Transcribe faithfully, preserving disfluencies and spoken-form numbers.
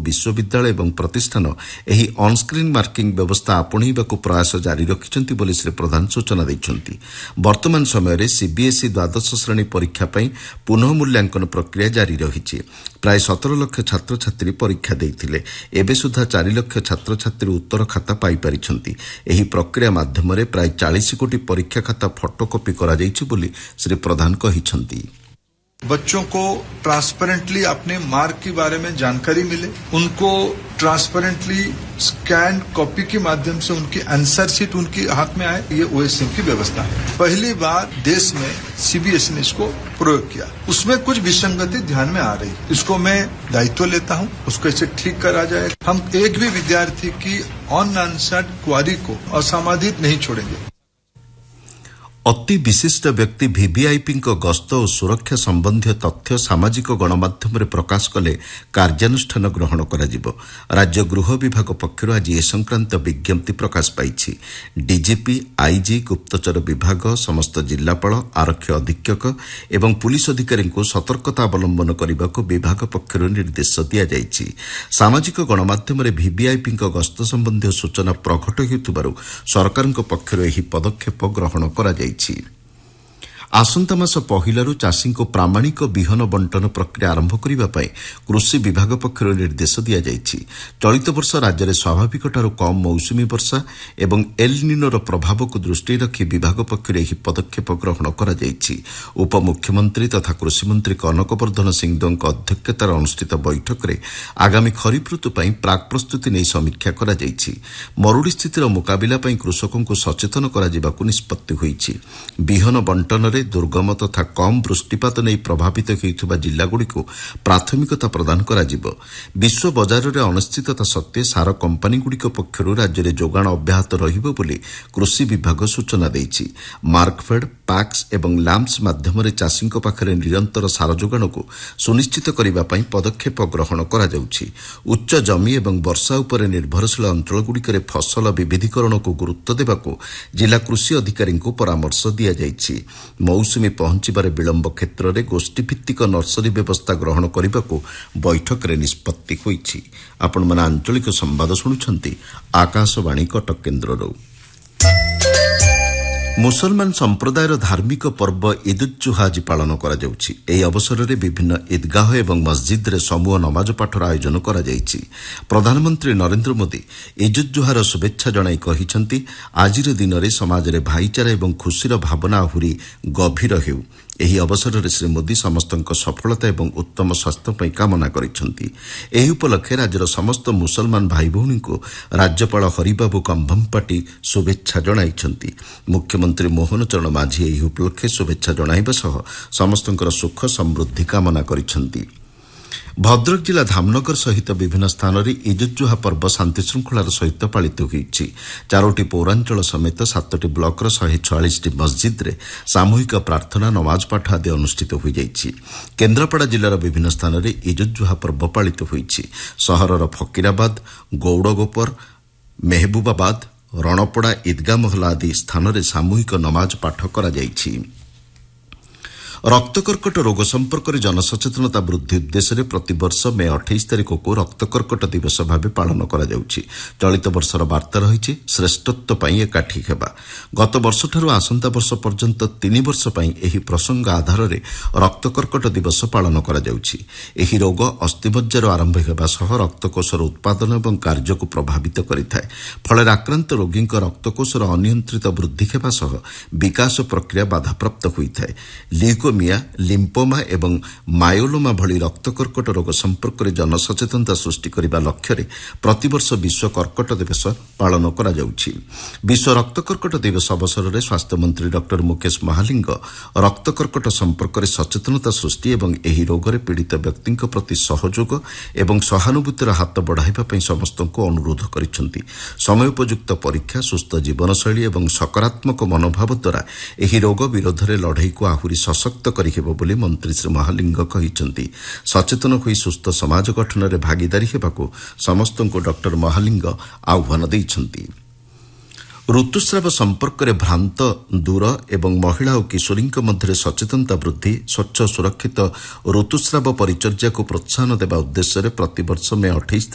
विश्वविद्यालय एवं प्रतिष्ठान एही ऑनस्क्रीन मार्किंग व्यवस्था आपणैबाकू प्रयास जारी रखिछन्ति बोली श्री प्रधान सूचना दैछन्ति। वर्तमान समय रे सीबीएसई द्वादश श्रेणी परीक्षा पई पुनः मूल्यांकन प्रक्रिया जारी रहिछि। प्राय सत्रह लाख छात्र छात्री परीक्षा देइथिले। एबे सुधा चार लाख छात्र छात्री उत्तर खाता पाई परिछन्ति। एही प्रक्रिया माध्यमरे प्राय चालीस कोटी परीक्षा खाता फोटोकॉपी करा जाइछि बोली श्री प्रधान कहिछन्ति। बच्चों को ट्रांसपेरेंटली अपने मार्क के बारे में जानकारी मिले, उनको ट्रांसपेरेंटली स्कैन कॉपी के माध्यम से उनकी आंसर शीट उनके हाथ में आए, ये ओएसएम की व्यवस्था है। पहली बार देश में सीबीएसई ने इसको प्रयोग किया। उसमें कुछ विसंगति ध्यान में आ रही, इसको मैं दायित्व लेता हूं, उसको ऐसे ठीक करा जाए। हम एक भी विद्यार्थी की अनआंसर्ड क्वारी को असमाधित नहीं छोड़ेंगे। अति विशिष्ट व्यक्ति वीवीआईपी गस्त और सुरक्षा संबंधी तथ्य सामाजिक गणमाध्यम प्रकाश कले कार्यानुष्ठान ग्रहण करा। राज्य गृह विभाग पक्षर आज ए संक्रांत विज्ञप्ति प्रकाश पाई। डीजीपी, आईजी, गुप्तचर विभाग, समस्त जिलापाल, आरक्षी अधीक्षक एवं पुलिस अधिकारी को सतर्कता अवलंबन करने को विभाग पक्षर निर्देश दिया जायछि। सामाजिक गणमाध्यम वीवीआईपी गस्त संबंधी सूचना प्रकट होउथिबारु सरकार पक्षर एही पदक्षेप ग्रहण करा जायछि। आसंता मास पहिलारू चाषी को प्रामाणिक बिहन बंटन प्रक्रिया आरंभ करने कृषि विभाग पक्षर निर्देश दिया जायछि। चलित वर्ष राज्य में स्वाभाविक ठारू कम मौसुमी वर्षा एवं एल निनोर प्रभाव को दृष्टि रखी विभाग पक्षर यह पदक्षेप ग्रहण करा जायछि। उपमुख्यमंत्री तथा कृषि मंत्री कनकवर्धन सिंहदेव अध्यक्षतार अनुष्ठित बैठक में आगामी खरीफ ऋतु पर प्राक प्रस्तुति नहीं समीक्षा करा जायछि। मरुड़ी स्थितिर मुकाबिला पर कृषकों को सचेतन करा जिबाकू निष्पत्ति होईछि। बिहन बंटन दुर्गम तथा कम वृष्टिपात नहीं प्रभावित होइथिबा जिल्लागुड़िको प्राथमिकता प्रदान करा जिवो। विश्व बजार में अनिश्चितता सत्वे सार कंपानीगुड़िक पक्षरु राज्य में जोगाण अब्याहत रहिबो बोली कृषि विभाग सूचना दैछि। मार्कफेड, पैक्स एवं लैम्प्स माध्यम चाषी पाखरे निरंतर सार जोगाण को सुनिश्चित करने पदक्षेप ग्रहण करा जाउछि। उच्च जमी एवं वर्षा उपर निर्भरशील अंचलगुड़िक फसल विविधीकरण को गुरुत्व देबाकू जिला कृषि अधिकारी को परामर्श दिया जाइछि। मौसुमी पहुंचबार विलंब क्षेत्र में गोष्ठीभित्तिक नर्सरी व्यवस्था ग्रहण करने को बैठक में निष्पत्ति होईछि। आपण माने आंचलिक संवाद शुणुछंती आकाशवाणी कटक केन्द्ररो। मुसलमान संप्रदायर धार्मिक पर्व ईदुज्जुहा आज पालन करा जाउछि। एही अवसर में विभिन्न ईदगाह एवं मस्जिद रे समूह नमाज पाठर आयोजन करा जाइछि। प्रधानमंत्री नरेंद्र मोदी ईदुज्जुहार शुभेच्छा जणाई कहिछंती आजिर दिन में समाज में भाईचारा एवं खुशीर भावना आहुरी गभीर हेउ। एही अवसर में श्री मोदी समस्तक सफलता एवं उत्तम स्वास्थ्य पई कामना करिछंती। एही उपलक्षे राज्यर समस्त मुसलमान भाई भौणी को राज्यपाल हरिबाबू कंभमपाटी शुभेच्छा जणाइछंती। मुख्यमंत्री मोहन चरण माझी एही उपलक्षे शुभेच्छा जणाइबा सह समस्तकर सुख समृद्धि कामना करिछंती। भद्रक जिला धामनगर सहित विभिन्न स्थान में ईदुज्जुहा पर्व शांति श्रृंखलार सहित पालित होइछि। चारोटी पौरांचल समेत सातटी ब्लॉकर शहे छयालीस टी मस्जिद रे सामूहिक प्रार्थना नमाज पाठ आदि अनुष्ठित हो जाइछि। केन्द्रापड़ा जिलार विभिन्न स्थान में ईदुज्जुहा पर्व पालित होइछि। सहरर फकीराबाद, गौड़गोपर, मेहबूबाबाद, रणपड़ा, ईदगाह महला आदि स्थान में सामूहिक नमाज पाठ करा जाइछि। रक्तकर्कट रोग संपर्क में जनसचेतनता वृद्धि उद्देश्य प्रतिवर्ष मे अठाईस तारिख को रक्तकर्कट दिवस भाव पालन करा जाउछि। चलित वर्षर वार्ता रही श्रेष्ठत्व पई एकाठी हेबा। गत वर्ष ठारू आसंता वर्ष पर्यंत तीन वर्ष पई एही प्रसंग आधार रे रक्तकर्कट दिवस पालन करा जाउछि। एही रोग अस्थिमज्जार आरंभ हेबा सह रक्तकोषर उत्पादन एवं कार्य को प्रभावित करिथाय। फल आक्रांत रोगी रक्तकोषर अनियंत्रित वृद्धि हेबा सह विकास प्रक्रिया बाधाप्राप्त होइथाय। ल्यूकोमिया, लिम्पोमा एवं मायोलोमा भली रक्तकर्कट रोग संपर्क में जनसचेतनता सृष्टि करने लक्ष्य रे प्रतिवर्ष विश्व कर्कट दिवस पालन करा जाउछि। विश्व रक्तकर्कट दिवस अवसर में स्वास्थ्य मंत्री डॉक्टर मुकेश महालिंग रक्तकर्कट संपर्क में सचेतनता सृष्टि एवं एही रोग रे पीड़ित व्यक्ति प्रति सहयोग एवं सहानुभूतिर हाथ बढ़ाइबा पई समस्त को अनुरोध करिसेंति। समयोपयुक्त परीक्षा, सुस्थ जीवनशैली एवं सकारात्मक मनोभाव द्वारा एही रोग विरोध में लड़ाई को आहुरी सशक्त करिहेबो बोली मंत्री श्री महालिंग कहिसेंति। सचेतन होई सुस्थ समाज गठन में भागीदारी हेबाकू समस्त को डॉक्टर महालिंग आह्वान दैछंति। ऋतुस्राव संपर्क में भ्रांत दूर एवं महिला और किशोरी मध्य सचेतनता वृद्धि, स्वच्छ सुरक्षित ऋतुस्राव परिचर्या को प्रोत्साहन देवा उद्देश्य प्रतिवर्ष मे अठाईस